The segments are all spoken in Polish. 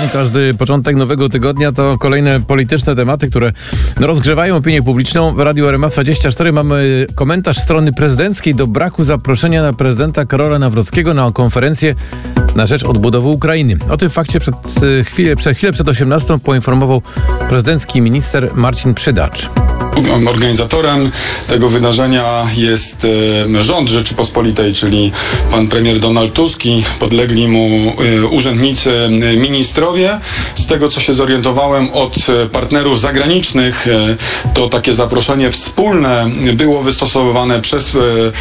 Każdy początek nowego tygodnia to kolejne polityczne tematy, które rozgrzewają opinię publiczną. W Radiu RMF24 mamy komentarz strony prezydenckiej do braku zaproszenia na prezydenta Karola Nawrockiego na konferencję na rzecz odbudowy Ukrainy. O tym fakcie chwilę przed 18 poinformował prezydencki minister Marcin Przydacz. Organizatorem tego wydarzenia jest rząd Rzeczypospolitej, czyli pan premier Donald Tusk i podlegli mu urzędnicy, ministrowie. Z tego, co się zorientowałem od partnerów zagranicznych, to takie zaproszenie wspólne było wystosowane przez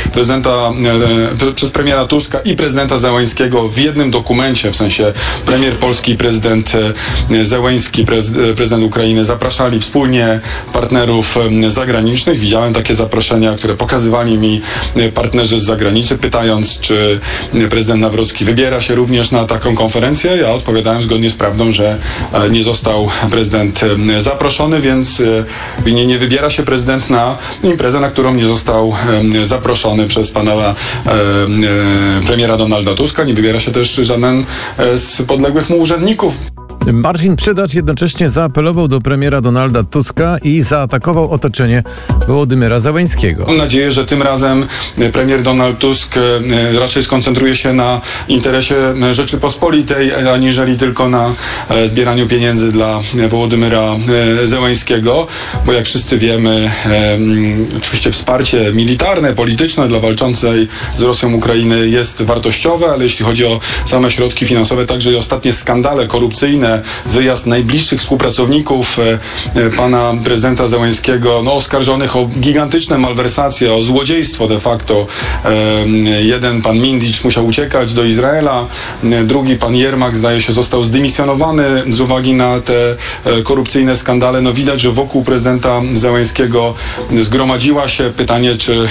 premiera Tuska i prezydenta Zełenskiego w jednym dokumencie, w sensie premier polski i prezydent Zełenski, prezydent Ukrainy zapraszali wspólnie partnerów zagranicznych. Widziałem takie zaproszenia, które pokazywali mi partnerzy z zagranicy, pytając, czy prezydent Nawrocki wybiera się również na taką konferencję. Ja odpowiadałem zgodnie z prawdą, że nie został prezydent zaproszony, więc nie wybiera się prezydent na imprezę, na którą nie został zaproszony przez pana premiera Donalda Tuska. Nie wybiera się też żaden z podległych mu urzędników. Marcin Przydacz jednocześnie zaapelował do premiera Donalda Tuska i zaatakował otoczenie Wołodymyra Zełenskiego. Mam nadzieję, że tym razem premier Donald Tusk raczej skoncentruje się na interesie Rzeczypospolitej, aniżeli tylko na zbieraniu pieniędzy dla Wołodymyra Zełenskiego, bo jak wszyscy wiemy, oczywiście wsparcie militarne, polityczne dla walczącej z Rosją Ukrainy jest wartościowe, ale jeśli chodzi o same środki finansowe, także i ostatnie skandale korupcyjne, wyjazd najbliższych współpracowników pana prezydenta Zełenskiego, oskarżonych o gigantyczne malwersacje, o złodziejstwo de facto. Jeden, pan Mindicz, musiał uciekać do Izraela, drugi, pan Jermak, zdaje się, został zdymisjonowany z uwagi na te korupcyjne skandale. Widać, że wokół prezydenta Zełenskiego zgromadziła się, pytanie, czy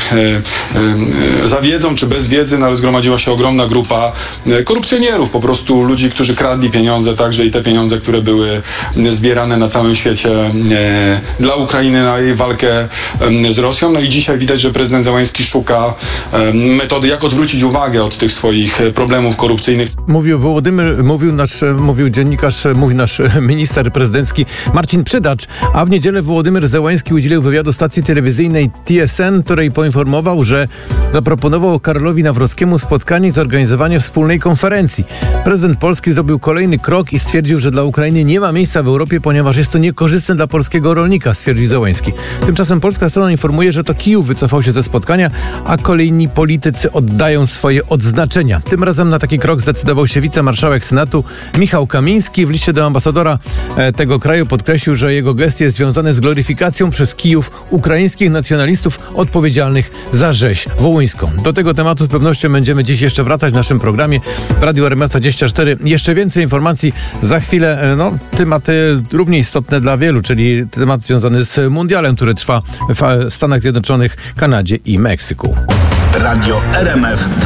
za wiedzą, czy bez wiedzy, ale zgromadziła się ogromna grupa korupcjonierów, po prostu ludzi, którzy kradli pieniądze, także i te pieniądze, które były zbierane na całym świecie dla Ukrainy na jej walkę z Rosją. I dzisiaj widać, że prezydent Zełenski szuka metody, jak odwrócić uwagę od tych swoich problemów korupcyjnych. Mówił nasz minister prezydencki Marcin Przydacz, a w niedzielę Wołodymyr Zełenski udzielił wywiadu stacji telewizyjnej TSN, której poinformował, że zaproponował Karolowi Nawrockiemu spotkanie i zorganizowanie wspólnej konferencji. Prezydent Polski zrobił kolejny krok i stwierdził, że dla Ukrainy nie ma miejsca w Europie, ponieważ jest to niekorzystne dla polskiego rolnika, stwierdził Zełenski. Tymczasem polska strona informuje, że to Kijów wycofał się ze spotkania, a kolejni politycy oddają swoje odznaczenia. Tym razem na taki krok zdecydował się wicemarszałek Senatu Michał Kamiński. W liście do ambasadora tego kraju podkreślił, że jego gest jest związany z gloryfikacją przez Kijów ukraińskich nacjonalistów odpowiedzialnych za rzeź wołyńską. Do tego tematu z pewnością będziemy dziś jeszcze wracać w naszym programie w Radiu RMF24. Jeszcze więcej informacji za chwilę. Tematy równie istotne dla wielu, czyli temat związany z mundialem, który trwa w Stanach Zjednoczonych, Kanadzie i Meksyku. Radio RMF